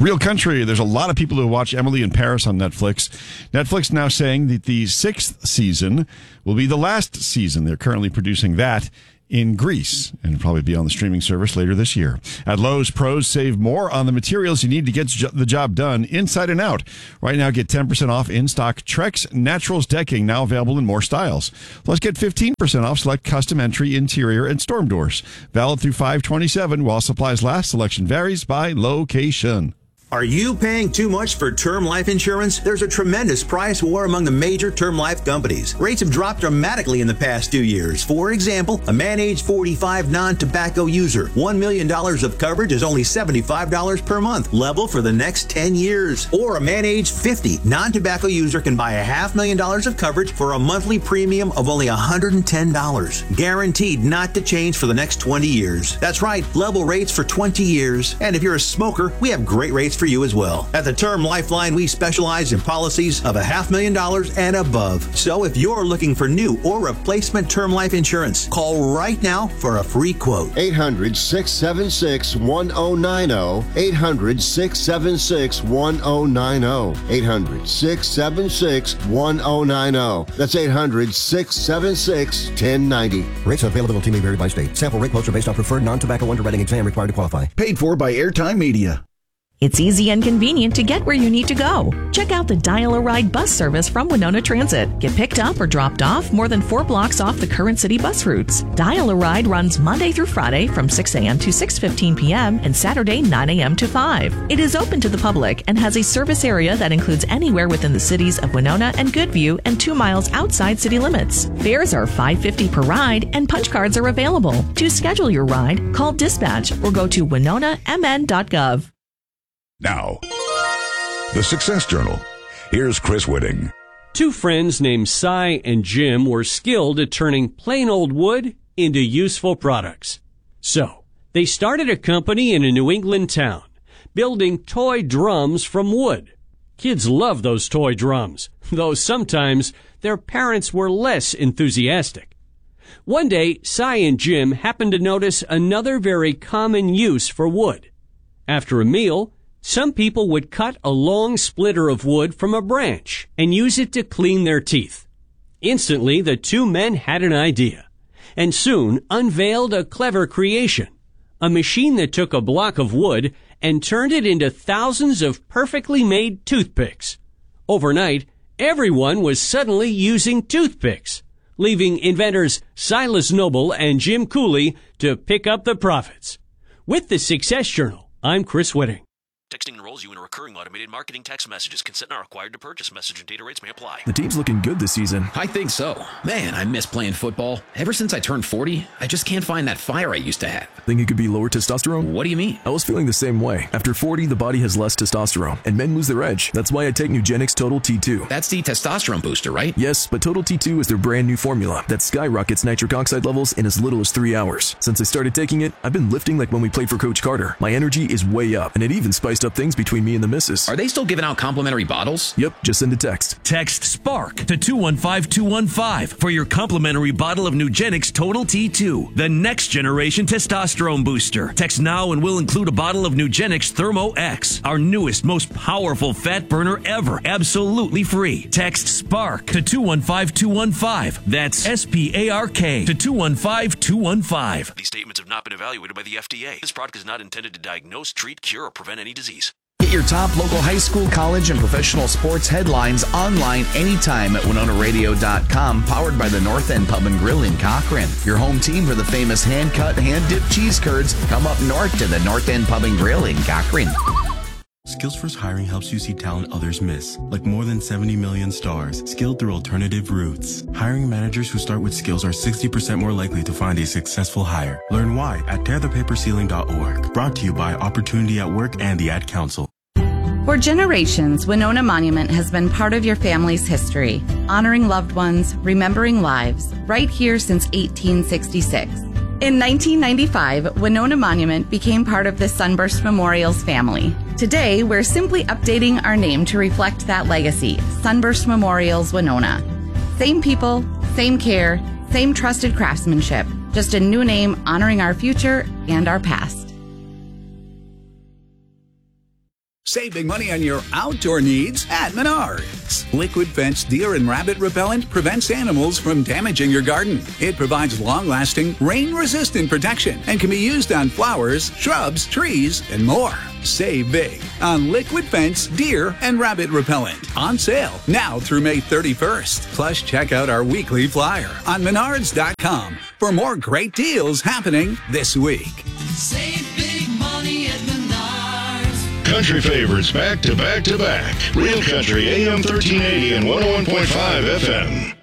Real Country. There's a lot of people who watch Emily in Paris on Netflix. Netflix now saying that the 6th season will be the last season. They're currently producing that in Greece and probably be on the streaming service later this year. At Lowe's, pros save more on the materials you need to get the job done inside and out. Right now, get 10% off in-stock Trex Naturals decking, now available in more styles. Plus, get 15% off select custom entry, interior, and storm doors. Valid through 5/27 while supplies last. Selection varies by location. Are you paying too much for term life insurance? There's a tremendous price war among the major term life companies. Rates have dropped dramatically in the past 2 years. For example, a man age 45 non-tobacco user, $1 million of coverage is only $75 per month, level for the next 10 years. Or a man age 50 non-tobacco user can buy $500,000 of coverage for a monthly premium of only $110. Guaranteed not to change for the next 20 years. That's right, level rates for 20 years. And if you're a smoker, we have great rates for you as well. At the Term Lifeline, we specialize in policies of $500,000 and above. So if you're looking for new or replacement term life insurance, call right now for a free quote. 800-676-1090. 800-676-1090. 800-676-1090. That's 800-676-1090. Rates and availability may vary by state. Sample rate quotes are based on preferred non-tobacco underwriting exam required to qualify. Paid for by Airtime Media. It's easy and convenient to get where you need to go. Check out the Dial-A-Ride bus service from Winona Transit. Get picked up or dropped off more than 4 blocks off the current city bus routes. Dial-A-Ride runs Monday through Friday from 6 a.m. to 6:15 p.m. and Saturday 9 a.m. to 5. It is open to the public and has a service area that includes anywhere within the cities of Winona and Goodview and 2 miles outside city limits. Fares are $5.50 per ride and punch cards are available. To schedule your ride, call dispatch or go to winonamn.gov. Now, the Success Journal. Here's Chris Whitting. 2 friends named Cy and Jim were skilled at turning plain old wood into useful products. So, they started a company in a New England town, building toy drums from wood. Kids love those toy drums, though sometimes their parents were less enthusiastic. One day, Cy and Jim happened to notice another very common use for wood. After a meal, some people would cut a long splitter of wood from a branch and use it to clean their teeth. Instantly, the 2 men had an idea and soon unveiled a clever creation, a machine that took a block of wood and turned it into thousands of perfectly made toothpicks. Overnight, everyone was suddenly using toothpicks, leaving inventors Silas Noble and Jim Cooley to pick up the profits. With the Success Journal, I'm Chris Whitting. Texting enrolls you in a recurring automated marketing text messages. Consent not required to purchase. Message and data rates may apply. The team's looking good this season. I think so. Man, I miss playing football. Ever since I turned 40, I just can't find that fire I used to have. Think it could be lower testosterone? What do you mean? I was feeling the same way. After 40, the body has less testosterone, and men lose their edge. That's why I take Nugenix Total T2. That's the testosterone booster, right? Yes, but Total T2 is their brand new formula that skyrockets nitric oxide levels in as little as 3 hours. Since I started taking it, I've been lifting like when we played for Coach Carter. My energy is way up, and it even spiced up things between me and the missus. Are they still giving out complimentary bottles? Yep, just send a text. Text SPARK to 215215 for your complimentary bottle of Nugenix Total T2, the next generation testosterone booster. Text now and we'll include a bottle of Nugenix Thermo X, our newest, most powerful fat burner ever, absolutely free. Text SPARK to 215215. That's SPARK to 215215. These statements have not been evaluated by the FDA. This product is not intended to diagnose, treat, cure, or prevent any disease. Get your top local high school, college, and professional sports headlines online anytime at WinonaRadio.com, powered by the North End Pub and Grill in Cochrane. Your home team for the famous hand-cut, hand-dipped cheese curds, come up north to the North End Pub and Grill in Cochrane. Skills First Hiring helps you see talent others miss, like more than 70 million stars, skilled through alternative routes. Hiring managers who start with skills are 60% more likely to find a successful hire. Learn why at tearthepaperceiling.org. Brought to you by Opportunity at Work and the Ad Council. For generations, Winona Monument has been part of your family's history, honoring loved ones, remembering lives, right here since 1866. In 1995, Winona Monument became part of the Sunburst Memorials family. Today, we're simply updating our name to reflect that legacy, Sunburst Memorials Winona. Same people, same care, same trusted craftsmanship, just a new name honoring our future and our past. Save big money on your outdoor needs at Menards. Liquid Fence Deer and Rabbit Repellent prevents animals from damaging your garden. It provides long-lasting, rain-resistant protection and can be used on flowers, shrubs, trees, and more. Save big on Liquid Fence Deer and Rabbit Repellent. On sale now through May 31st. Plus, check out our weekly flyer on Menards.com for more great deals happening this week. Save big money at Menards. Country favorites back to back to back. Real Country AM 1380 and 101.5 FM.